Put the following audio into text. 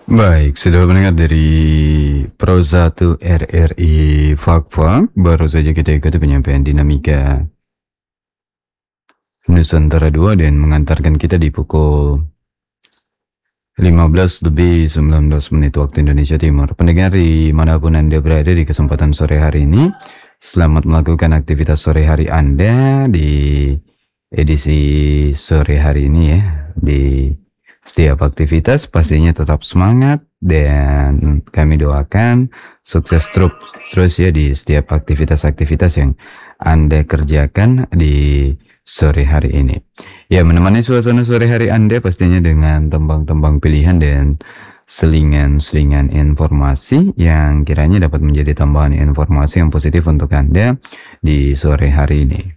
Baik, sudah mendengar dari Pro 1 RRI Fakfak. Baru saja kita ikuti penyampaian dinamika Nusantara 2 dan mengantarkan kita di pukul 15 lebih 19 menit waktu Indonesia Timur. Pendengar dimanapun Anda berada di kesempatan sore hari ini, selamat melakukan aktivitas sore hari Anda di edisi sore hari ini ya. Di setiap aktivitas pastinya tetap semangat dan kami doakan sukses terus ya di setiap aktivitas-aktivitas yang Anda kerjakan di sore hari ini. Ya, menemani suasana sore hari Anda pastinya dengan tembang-tembang pilihan dan selingan-selingan informasi yang kiranya dapat menjadi tambahan informasi yang positif untuk Anda di sore hari ini.